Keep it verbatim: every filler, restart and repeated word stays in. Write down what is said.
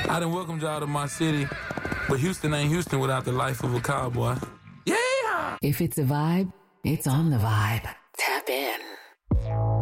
I done welcomed y'all to my city, but Houston ain't Houston without the life of a cowboy. Yeah! If it's a vibe, it's on the vibe.